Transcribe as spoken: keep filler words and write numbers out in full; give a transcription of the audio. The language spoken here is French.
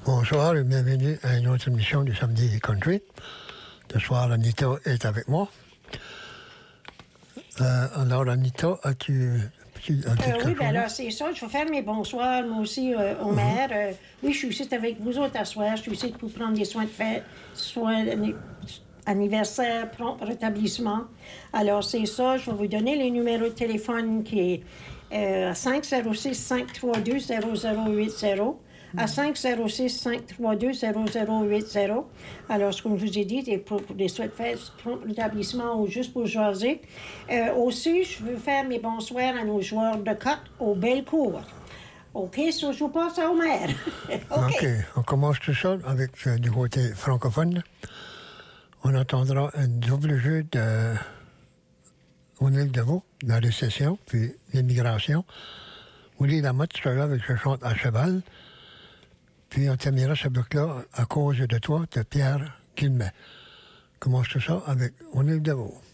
Bonsoir et bienvenue à une autre émission du Samedi Country. Ce soir, Anita est avec moi. Euh, alors, Anita, as-tu... as-tu euh, oui, bien alors, c'est ça. Je vais faire mes bonsoirs, moi aussi, euh, au maire. Euh, oui, je suis ici avec vous autres à soir. Je suis ici pour prendre des soins de fête, soins anniversaire, prompt rétablissement. Alors, c'est ça. Je vais vous donner les numéros de téléphone qui est euh, à cinq zéro six, cinq trois deux, zéro zéro huit zéro. À cinq zéro six, cinq trois deux, zéro zéro huit zéro. Alors, comme je vous ai dit, des, pour, pour des souhaits de fête, prompt rétablissement ou juste pour jaser. Euh, aussi, je veux faire mes bonsoirs à nos joueurs de cartes au Bellecour. OK, so je vous passe au maire. OK. OK, on commence tout ça avec euh, du côté francophone. On entendra un double jeu de au Île de Vaud, la récession, puis l'immigration. Willy Lamotte sera avec Je chante à cheval. Puis on terminera ce bloc-là à cause de toi, de Pierre Guillemets. On commence tout ça avec On Île de Vaud.